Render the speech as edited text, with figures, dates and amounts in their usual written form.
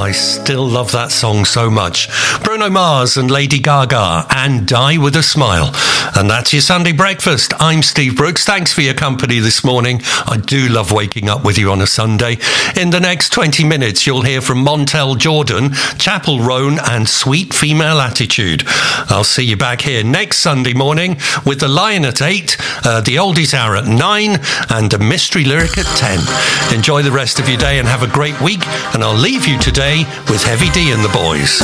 I still love that song so much. Bruno Mars and Lady Gaga and Die With A Smile. And that's your Sunday breakfast. I'm Steve Brooks. Thanks for your company this morning. I do love waking up with you on a Sunday. In the next 20 minutes, you'll hear from Montel Jordan, Chapel Roan and Sweet Female Attitude. I'll see you back here next Sunday morning with The Lion at 8, The Oldies Hour at 9 and a mystery lyric at 10. Enjoy the rest of your day and have a great week, and I'll leave you today with Heavy D and the Boys.